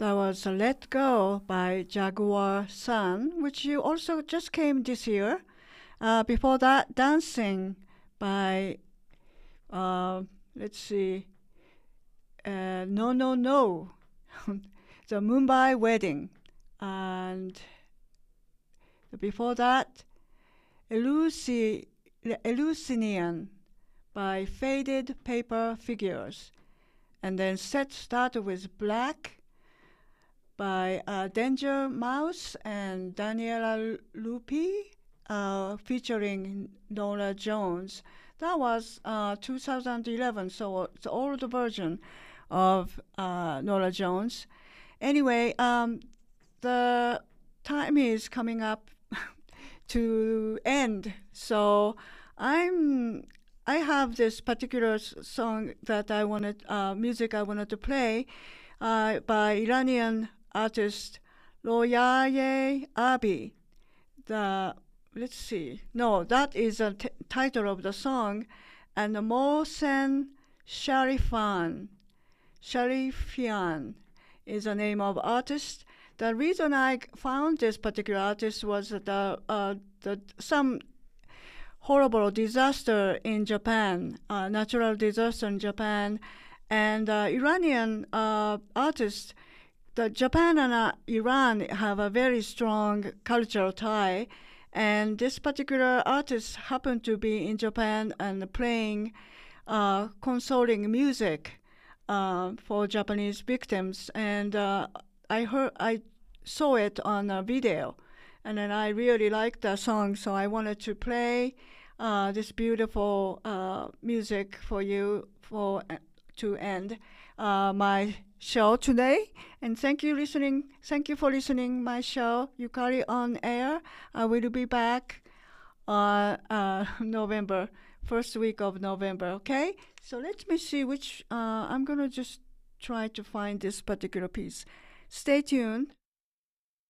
That was Let Go by Jaguar Sun, which you also just came this year. Before that, Dancing by, let's see, No, No, No, the Mumbai Wedding. And before that, Eleusinian by Faded Paper Figures. And then Set started with Black by Danger Mouse and Daniela Lupi, featuring Nora Jones. That was 2011, so it's the old version of Nora Jones. Anyway, the time is coming up to end, so I have this particular song that I wanted, music I wanted to play by Iranian artist Royaye Abi. Let's see. No, that is the title of the song, and Mohsen Sharifian is the name of artist. The reason I found this particular artist was that some horrible disaster in Japan, natural disaster in Japan, and Iranian artists. Japan and Iran have a very strong cultural tie, and this particular artist happened to be in Japan and playing consoling music for Japanese victims. And I saw it on a video, and then I really liked the song, so I wanted to play this beautiful music for you to end my show today. And thank you for listening my show Yukari on Air. I will be back November, first week of November. Okay, so let me see which I'm gonna just try to find this particular piece. Stay tuned.